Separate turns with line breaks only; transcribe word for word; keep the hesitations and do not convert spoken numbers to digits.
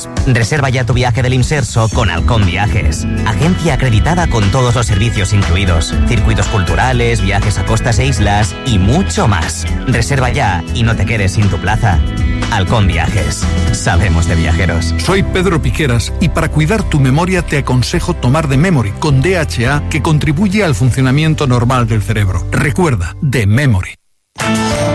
viajeros. Reserva ya tu viaje del Imserso con Halcón Viajes. Agencia acreditada con todos los servicios incluidos. Circuitos culturales, viajes a costas e islas y mucho más. Reserva ya y no te quedes sin tu plaza. Halcón Viajes. Sabemos de viajeros.
Soy Pedro Piqueras y para cuidar tu memoria te aconsejo tomar The Memory con D H A, que contribuye al funcionamiento normal del cerebro. Recuerda, The Memory.